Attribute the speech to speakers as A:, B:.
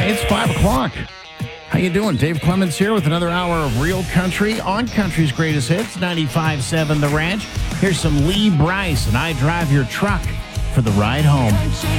A: It's 5 o'clock. How you doing? Dave Clemens here with another hour of Real Country on Country's Greatest Hits, 95.7 The Ranch. Here's some Lee Brice, and I drive your truck for the ride home.